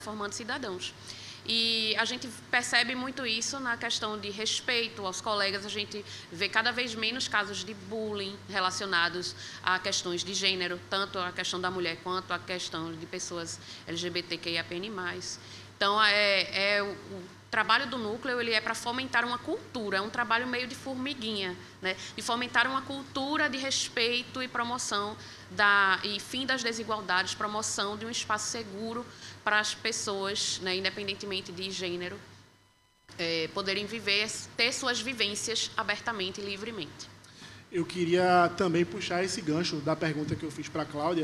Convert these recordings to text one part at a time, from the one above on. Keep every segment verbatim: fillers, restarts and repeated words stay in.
formando cidadãos. E a gente percebe muito isso na questão de respeito aos colegas. A gente vê cada vez menos casos de bullying relacionados a questões de gênero, tanto a questão da mulher quanto a questão de pessoas L G B T Q I A P N mais. Então, é, é o, o trabalho do núcleo ele é para fomentar uma cultura, é um trabalho meio de formiguinha, né? De fomentar uma cultura de respeito e promoção da, e fim das desigualdades, promoção de um espaço seguro para as pessoas, né, independentemente de gênero, é, poderem viver, ter suas vivências abertamente e livremente. Eu queria também puxar esse gancho da pergunta que eu fiz para a Cláudia.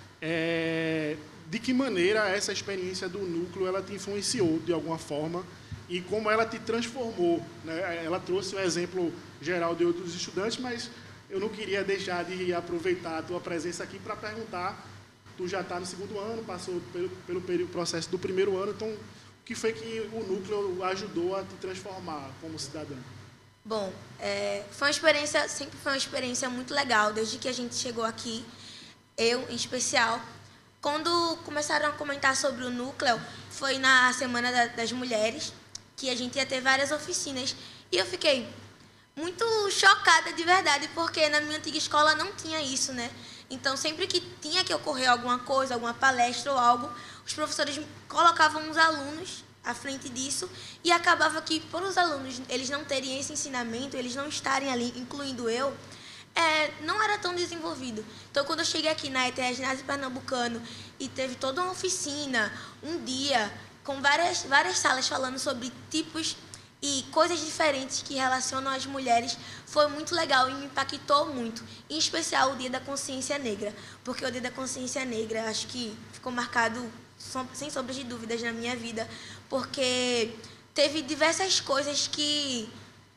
É, de que maneira essa experiência do núcleo ela te influenciou de alguma forma e como ela te transformou, né? Ela trouxe o exemplo geral de outros estudantes, mas eu não queria deixar de aproveitar a tua presença aqui para perguntar. Tu já está no segundo ano, passou pelo, pelo período, processo do primeiro ano, então, o que foi que o núcleo ajudou a te transformar como cidadã? Bom, é, foi uma experiência, sempre foi uma experiência muito legal, desde que a gente chegou aqui, eu em especial. Quando começaram a comentar sobre o núcleo, foi na Semana da, das Mulheres, que a gente ia ter várias oficinas, e eu fiquei muito chocada de verdade, porque na minha antiga escola não tinha isso, né? Então, sempre que tinha que ocorrer alguma coisa, alguma palestra ou algo, os professores colocavam os alunos à frente disso e acabava que, por os alunos eles não terem esse ensinamento, eles não estarem ali, incluindo eu, é, não era tão desenvolvido. Então, quando eu cheguei aqui na E T E Ginásio Pernambucano e teve toda uma oficina, um dia, com várias, várias salas falando sobre tipos e coisas diferentes que relacionam as mulheres, foi muito legal e me impactou muito, em especial o Dia da Consciência Negra, porque o Dia da Consciência Negra acho que ficou marcado sem sombras de dúvidas na minha vida, porque teve diversas coisas que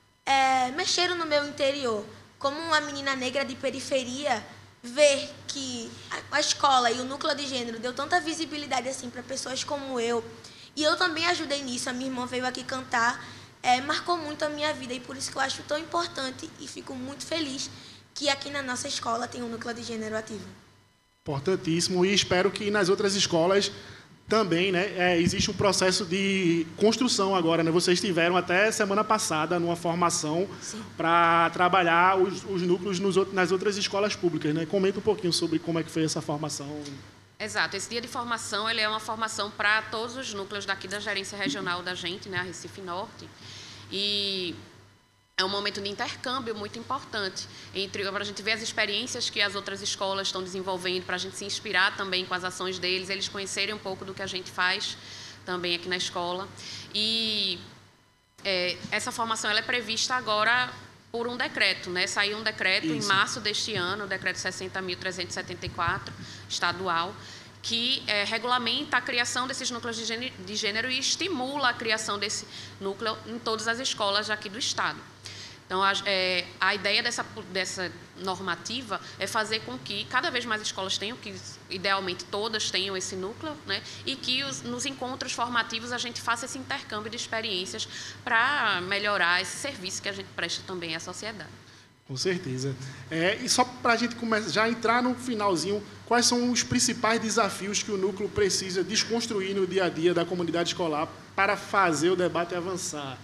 é, mexeram no meu interior, como uma menina negra de periferia, ver que a escola e o núcleo de gênero deu tanta visibilidade assim para pessoas como eu, e eu também ajudei nisso, a minha irmã veio aqui cantar, É, marcou muito a minha vida e por isso que eu acho tão importante e fico muito feliz que aqui na nossa escola tem um núcleo de gênero ativo. Importantíssimo e espero que nas outras escolas também, né, é, existe um processo de construção agora, né? Vocês tiveram até semana passada numa formação para trabalhar os, os núcleos nos, nas outras escolas públicas, né? Comenta um pouquinho sobre como é que foi essa formação. Exato, esse dia de formação ele é uma formação para todos os núcleos daqui da gerência regional da gente, né, a Recife Norte, e é um momento de intercâmbio muito importante, entre para a gente ver as experiências que as outras escolas estão desenvolvendo, para a gente se inspirar também com as ações deles, eles conhecerem um pouco do que a gente faz também aqui na escola. E é, essa formação ela é prevista agora por um decreto, né? Saiu um decreto Isso. em março deste ano, o decreto sessenta mil trezentos e setenta e quatro, estadual, que é, regulamenta a criação desses núcleos de gênero, de gênero e estimula a criação desse núcleo em todas as escolas aqui do estado. Então, a, é, a ideia dessa, dessa normativa é fazer com que cada vez mais escolas tenham, que idealmente todas tenham esse núcleo, né, e que os, nos encontros formativos a gente faça esse intercâmbio de experiências para melhorar esse serviço que a gente presta também à sociedade. Com certeza. É, e só para a gente começar, já entrar no finalzinho, quais são os principais desafios que o núcleo precisa desconstruir no dia a dia da comunidade escolar para fazer o debate avançar?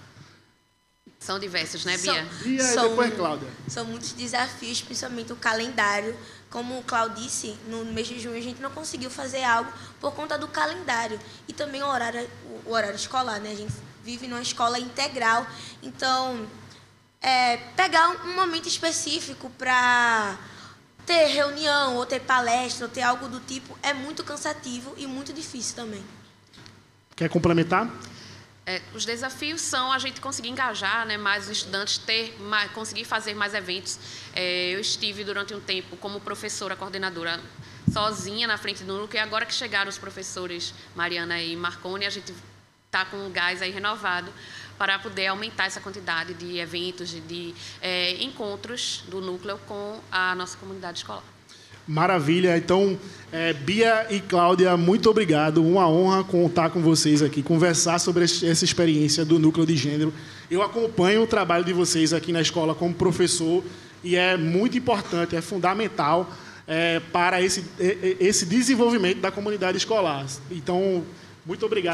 São diversos, né, Bia? São, Bia e depois Cláudia. São muitos desafios, principalmente o calendário. Como o Cláudio disse, no mês de junho a gente não conseguiu fazer algo por conta do calendário. E também o horário, o horário escolar, né? A gente vive numa escola integral. Então, é, pegar um momento específico para ter reunião, ou ter palestra, ou ter algo do tipo, é muito cansativo e muito difícil também. Quer complementar? É, os desafios são a gente conseguir engajar, né, mais os estudantes, ter, mais, conseguir fazer mais eventos. É, eu estive durante um tempo como professora, coordenadora, sozinha na frente do núcleo, e agora que chegaram os professores Mariana e Marconi, a gente está com um gás aí renovado para poder aumentar essa quantidade de eventos, de, de é, encontros do núcleo com a nossa comunidade escolar. Maravilha. Então, é, Bia e Cláudia, muito obrigado. Uma honra contar com vocês aqui, conversar sobre essa experiência do núcleo de gênero. Eu acompanho o trabalho de vocês aqui na escola como professor e é muito importante, é fundamental é, para esse, esse desenvolvimento da comunidade escolar. Então, Muito obrigado.